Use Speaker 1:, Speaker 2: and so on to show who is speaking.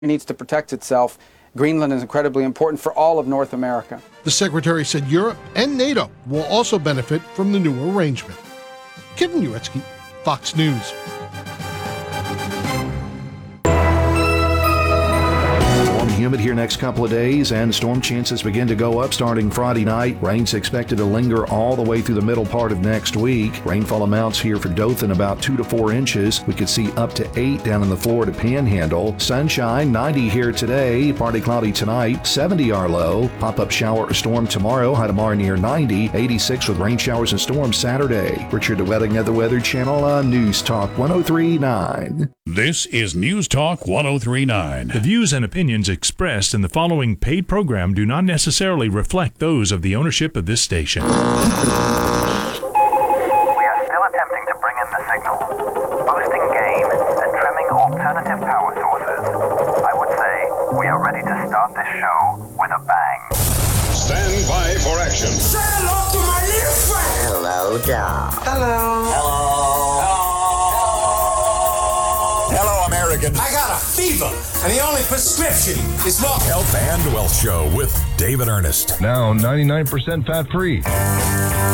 Speaker 1: needs to protect itself. Greenland is incredibly important for all of North America.
Speaker 2: The Secretary said Europe and NATO will also benefit from the new arrangement. Kevin Uretsky, Fox News.
Speaker 3: Humid here next couple of days, and storm chances begin to go up starting Friday night. Rain's expected to linger all the way through the middle part of next week. Rainfall amounts here for Dothan about 2 to 4 inches. We could see up to 8 down in the Florida Panhandle. Sunshine, 90 here today. Partly cloudy tonight, 70 our low. Pop-up shower or storm tomorrow. High tomorrow near 90. 86 with rain showers and storms Saturday. Richard DeWetting at the Weather Channel on News Talk 103.9.
Speaker 4: This is News Talk 103.9.
Speaker 5: The views and opinions expressed in the following paid program do not necessarily reflect those of the ownership of this station.
Speaker 6: We are still attempting to bring in the signal, boosting gain, and trimming alternative power sources. I would say we are ready to start this show with a bang.
Speaker 7: Stand by for action.
Speaker 8: Say hello to my little friend.
Speaker 9: Hello, Doc.
Speaker 8: Hello.
Speaker 9: Hello.
Speaker 7: Hello, Americans.
Speaker 8: I got a fever, and the only prescription is look.
Speaker 7: Health and Wealth Show with David Ernest.
Speaker 10: Now 99% fat-free.